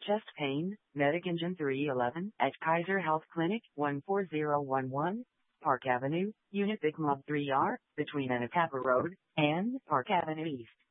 Chest pain, Medic Engine 311 at Kaiser Health Clinic, 14011, Park Avenue, Unit Big Mob 3R, between Anacapa Road and Park Avenue East.